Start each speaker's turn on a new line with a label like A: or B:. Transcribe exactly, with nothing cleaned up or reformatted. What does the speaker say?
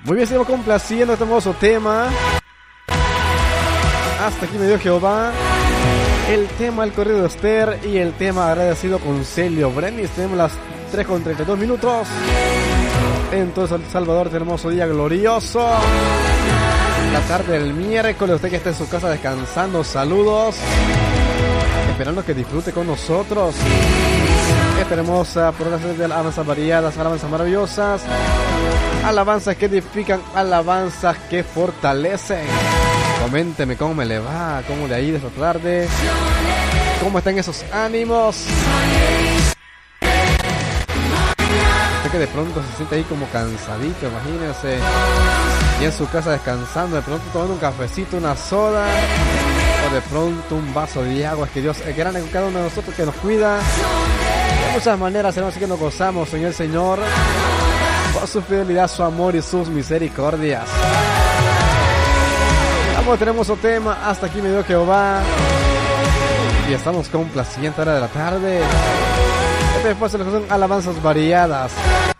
A: Muy bien, seguimos complaciendo este hermoso tema. Hasta aquí me dio Jehová. El tema El corrido de Esther y el tema Agradecido con Celio Brenis. Tenemos las tres con treinta y dos minutos. Entonces, El Salvador, este hermoso día glorioso. La tarde del miércoles, usted que está en su casa descansando, saludos. Esperando que disfrute con nosotros esta hermosa programación de alabanzas variadas, alabanzas maravillosas, alabanzas que edifican, alabanzas que fortalecen. Coménteme cómo me le va, cómo de ahí de esta tarde, cómo están esos ánimos. Usted que de pronto se siente ahí como cansadito, imagínense, y en su casa descansando, de pronto tomando un cafecito, una soda, o de pronto un vaso de agua. Es que Dios es grande con cada uno de nosotros, que nos cuida de muchas maneras, hermanos, así que nos gozamos en el Señor por su fidelidad, su amor y sus misericordias. Vamos, tenemos otro tema. Hasta aquí me dio Jehová. Y estamos con la siguiente hora de la tarde. Este después son alabanzas variadas.